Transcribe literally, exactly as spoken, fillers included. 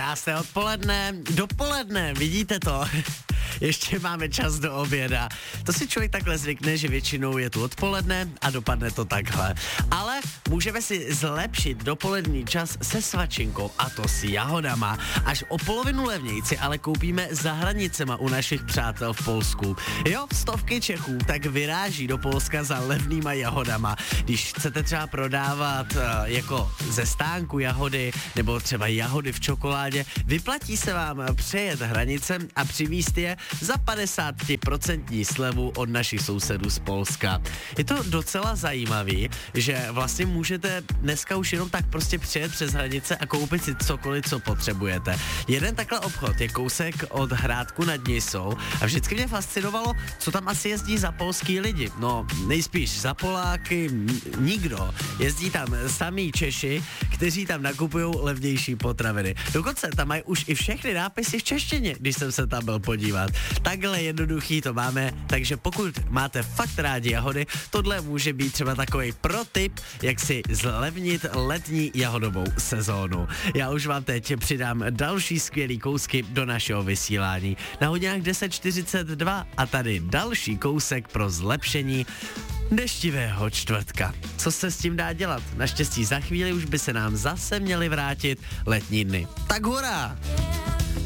Krásné odpoledne, dopoledne, vidíte to? Ještě máme čas do oběda. To si člověk takhle zvykne, že většinou je tu odpoledne a dopadne to takhle. Ale můžeme si zlepšit dopolední čas se svačinkou, a to s jahodama. Až o polovinu levnějci ale koupíme za hranicema u našich přátel v Polsku. Jo, stovky Čechů tak vyráží do Polska za levnýma jahodama. Když chcete třeba prodávat uh, jako ze stánku jahody nebo třeba jahody v čokoládě, vyplatí se vám přejet hranice a přivízt je za padesát procent slevu od našich sousedů z Polska. Je to docela zajímavý, že vlastně můžete dneska už jenom tak prostě přijet přes hranice a koupit si cokoliv, co potřebujete. Jeden takhle obchod je kousek od Hrádku nad Nisou a vždycky mě fascinovalo, co tam asi jezdí za polský lidi. No, nejspíš za Poláky nikdo. Jezdí tam samý Češi, kteří tam nakupují levnější potraviny. Dokonce tam mají už i všechny nápisy v češtině, když jsem se tam byl podívat. Takhle jednoduchý to máme, takže pokud máte fakt rádi jahody, tohle může být třeba takový pro tip, jak si zlevnit letní jahodovou sezónu. Já už vám teď přidám další skvělý kousky do našeho vysílání. Na hodinách deset čtyřicet dva a tady další kousek pro zlepšení deštivého čtvrtka. Co se s tím dá dělat? Naštěstí za chvíli už by se nám zase měly vrátit letní dny. Tak hurá!